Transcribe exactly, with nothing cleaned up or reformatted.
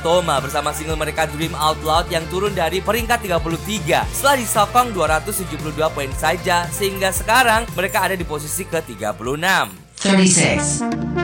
Toma bersama single mereka Dream Out Loud yang turun dari peringkat tiga puluh tiga setelah disokong dua ratus tujuh puluh dua poin saja, sehingga sekarang mereka ada di posisi ke tiga puluh enam. thirty-six